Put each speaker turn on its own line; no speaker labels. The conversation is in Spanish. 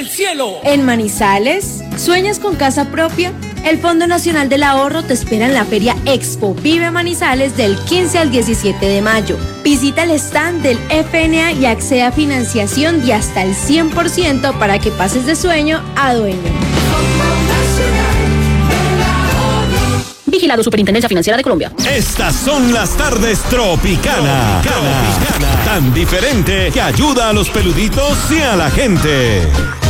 cielo.
En Manizales, ¿sueñas con casa propia? El Fondo Nacional del Ahorro te espera en la Feria Expo Vive Manizales del 15 al 17 de mayo. Visita el stand del FNA y accede a financiación de hasta el 100% para que pases de sueño a dueño.
Vigilado Superintendencia Financiera de Colombia.
Estas son las tardes Tropicana. Tan diferente que ayuda a los peluditos y a la gente.